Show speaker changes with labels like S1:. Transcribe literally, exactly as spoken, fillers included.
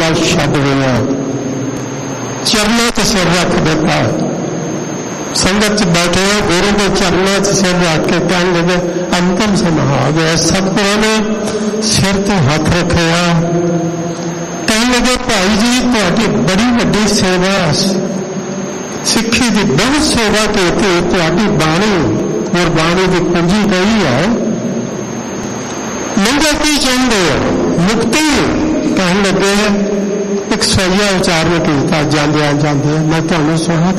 S1: छड्ड गया, चरणों च सिर रख दिता। संगत च बैठे गुरु के चरणों च सिर रख के कहने लगे अंतिम समा आ गया। सतगुरु ने सिर ते हाथ रखा, कहने लगे भाई जी तुहाडी बड़ी वड्डी सेवा, सिक्खी की बहुत सेवा की, तुहाडी बाणी गुरबाणी की पूंजी कही है, मंगे की चाहते हो? मुक्ति। कहने लगे एक सैया उचारण किया जांदिया जांदिया मैं तुहानू सुना